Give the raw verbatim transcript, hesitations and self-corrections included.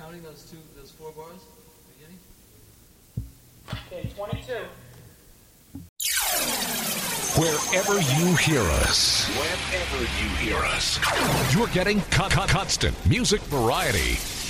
counting those two, those four bars? Beginning? Okay, twenty-two. Wherever you hear us, Wherever you hear us, you're getting con- con- constant music variety.